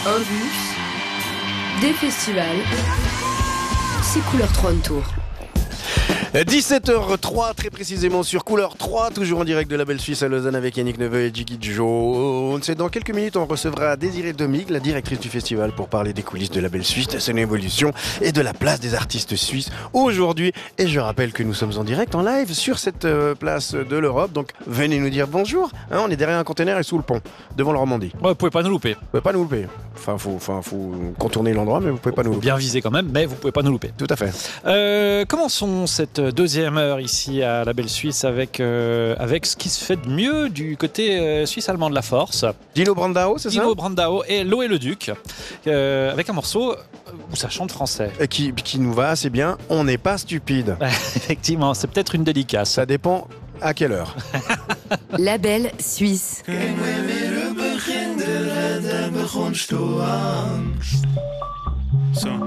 un bus, des festivals, c'est Couleur 30 Tours. 17h03, très précisément sur Couleur 3, toujours en direct de la belle Suisse à Lausanne avec Yannick Neveu et Jiggy Joe. Dans quelques minutes, on recevra Désirée Domig, la directrice du festival, pour parler des coulisses de la belle Suisse, de son évolution et de la place des artistes suisses aujourd'hui. Et je rappelle que nous sommes en direct, en live, sur cette place de l'Europe. Donc venez nous dire bonjour. On est derrière un conteneur et sous le pont, devant le Romandie. Ouais, vous pouvez pas nous louper. Vous pouvez pas nous louper. Enfin, faut contourner l'endroit, mais vous pouvez pas nous louper. Bien viser quand même, mais vous pouvez pas nous louper. Tout à fait. Commençons cette deuxième heure ici à la belle Suisse avec ce qui se fait de mieux du côté suisse-allemand de la force. Dino Brandao, c'est ça? Dino Brandao et Loé le Duc, avec un morceau où ça chante français. Et qui nous va assez bien. On n'est pas stupide. Effectivement, c'est peut-être une dédicace. Ça dépend à quelle heure. La belle Suisse. So.